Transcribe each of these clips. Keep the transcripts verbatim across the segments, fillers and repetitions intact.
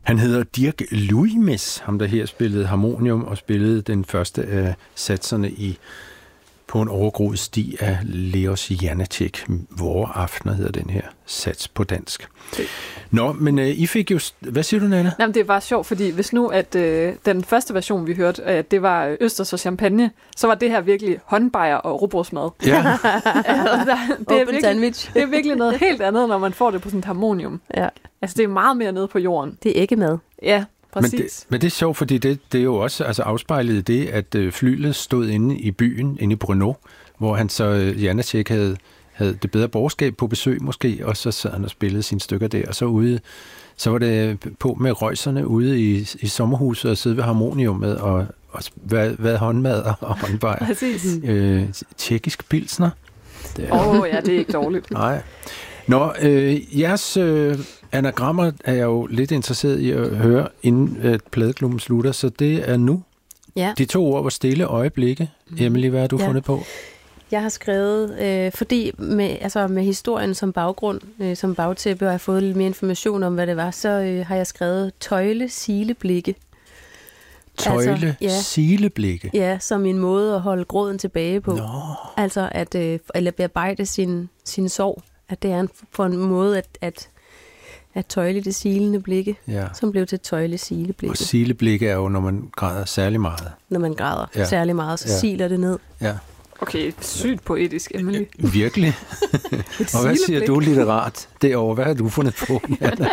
Han hedder Dirk Luymes, ham der her spillede harmonium og spillede den første af satserne i På en overgroet sti af Leos Janáček. Vore aftener hedder den her sats på dansk. Okay. Nå, men uh, I fik jo... Hvad siger du, Nana? Jamen, det er bare sjovt, fordi hvis nu, at øh, den første version, vi hørte, at det var østers og champagne, så var det her virkelig håndbajer og rugbrødsmad. Ja. altså, der, det, er Open sandwich. det er virkelig noget helt andet, når man får det på sådan et harmonium. Ja. Altså, det er meget mere nede på jorden. Det er ikke mad. Ja, Men præcis. det, men det er sjovt, fordi det, det er jo også altså afspejlet i det, at øh, flylet stod inde i byen, inde i Brno, hvor han så, øh, Janáček havde, havde det bedre borgerskab på besøg måske, og så sad han og spillede sine stykker der, og så ude, så var det på med røjserne ude i, i sommerhuset og sidde ved harmoniummet og, og hvad, hvad håndmad og håndbajer. Præcis. Øh, tjekkisk pilsner. Åh, oh, ja, det er ikke dårligt. Nej. Nå, øh, jeres øh, anagrammer er jeg jo lidt interesseret i at høre, inden øh, pladeklubben slutter, så det er nu. Ja. De to ord var stille øjeblikke. Emily, hvad har du Ja. fundet på? Jeg har skrevet, øh, fordi med, altså med historien som baggrund, øh, som bagtæppe, og jeg har fået lidt mere information om, hvad det var, så øh, har jeg skrevet tøjle, sileblikke. Tøjle, Altså, ja. sileblikke. Ja, som en måde at holde gråden tilbage på. Nå. Altså at øh, eller bearbejde sin, sin sorg. At det er en, for en måde at, at, at tøjle det silende blikke, Ja. som blev til tøjle, sileblikke. Og sileblikke er jo, når man græder særlig meget. Når man græder Ja. særlig meget, så Ja. siler det ned. Ja, Okay, sygt poetisk, Emily. virkelig. Og hvad siger du litterat derovre? Hvad har du fundet på? Anna?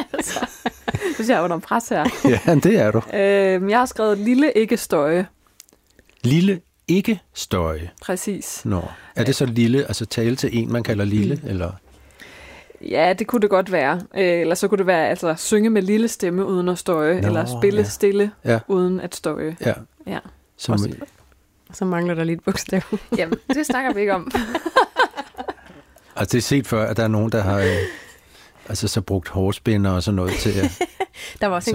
Så synes jeg er under pres her. Ja, det er du. Øh, jeg har skrevet lille ikke støje. Lille ikke støje. Præcis. Nå. Er det så lille, altså tale til en, man kalder lille, eller? Ja, det kunne det godt være. Øh, eller så kunne det være altså synge med lille stemme uden at støje, Nå, eller spille ja. stille Ja. uden at støje. Ja. Ja. Som, Også- Så mangler der lidt bogstav. Jamen, det snakker vi ikke om. altså det er set før, at der er nogen, der har øh, altså så brugt hårspænder og sådan noget til at Der var også